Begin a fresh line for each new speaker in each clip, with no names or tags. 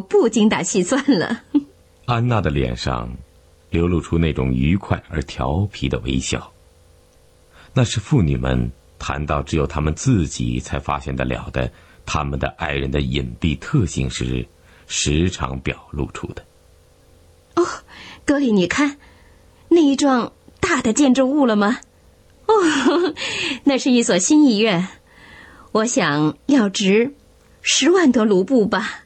不精打细算了。
安娜的脸上流露出那种愉快而调皮的微笑，那是妇女们谈到只有她们自己才发现得了的她们的爱人的隐蔽特性时时常表露出的。
哦，多莉，你看那一幢大的建筑物了吗？哦，那是一所新医院，我想要值10万多卢布吧。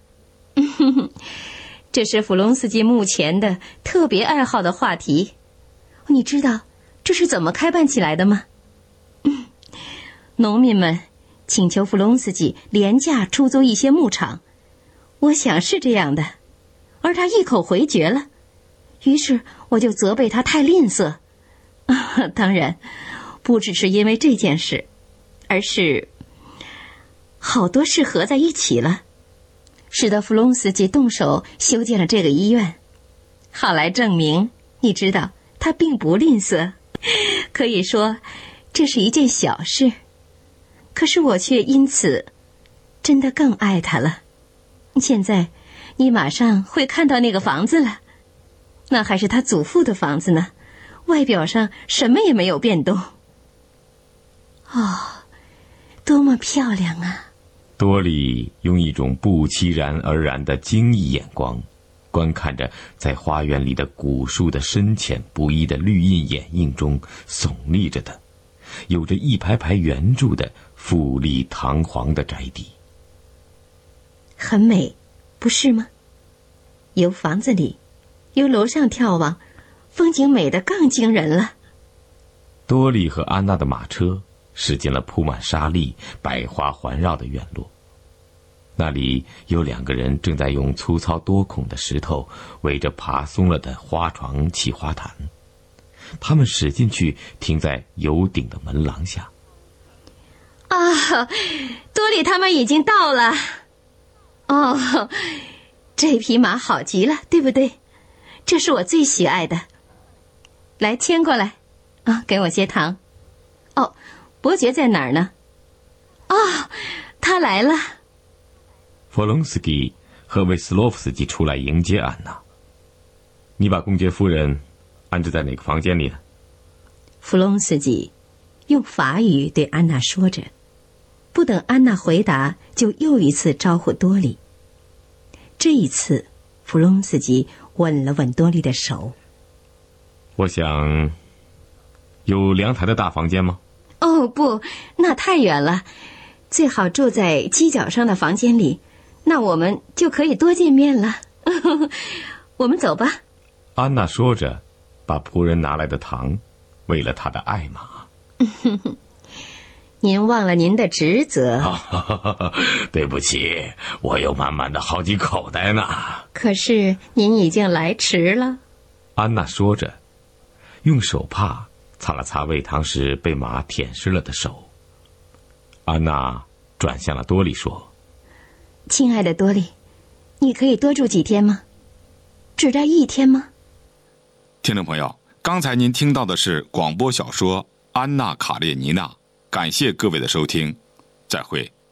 这是弗隆斯基目前的特别爱好的话题。你知道这是怎么开办起来的吗？农民们请求弗隆斯基廉价出租一些牧场，我想是这样的，而他一口回绝了。于是我就责备他太吝啬。当然不只是因为这件事，而是好多事合在一起了，使得弗隆斯基动手修建了这个医院，好来证明，你知道，他并不吝啬。可以说这是一件小事，可是我却因此真的更爱他了。现在你马上会看到那个房子了，那还是他祖父的房子呢，外表上什么也没有变动。哦，多么漂亮啊！
多莉用一种不期然而然的惊异眼光观看着在花园里的古树的深浅不一的绿荫掩映中耸立着的有着一排排圆柱的富丽堂皇的宅邸。
很美，不是吗？由房子里，由楼上眺望，风景美得更惊人了。
多莉和安娜的马车驶进了铺满沙砾、百花环绕的院落，那里有2个人正在用粗糙多孔的石头围着爬松了的花床砌花坛，他们驶进去停在有顶的门廊下。
啊，多莉他们已经到了。哦，这匹马好极了，对不对？这是我最喜爱的。来，牵过来啊，给我些糖。哦，伯爵在哪儿呢？哦，他来了。
弗隆斯基和维斯洛夫斯基出来迎接安娜。你把公爵夫人安置在哪个房间里呢？
弗隆斯基用法语对安娜说着，不等安娜回答，就又一次招呼多莉。这一次弗隆斯基吻了吻多莉的手。
我想有2台的大房间吗？
哦不，那太远了，最好住在犄角上的房间里，那我们就可以多见面了。我们走吧。
安娜说着把仆人拿来的糖喂了他的爱马。
您忘了您的职责。
对不起，我有满满的好几口袋呢。
可是您已经来迟了。
安娜说着用手帕擦了擦喂糖时被马舔湿了的手。安娜转向了多莉说：
亲爱的多莉，你可以多住几天吗？只待1天吗？
听众朋友，刚才您听到的是广播小说《安娜·卡列尼娜》，感谢各位的收听，再会。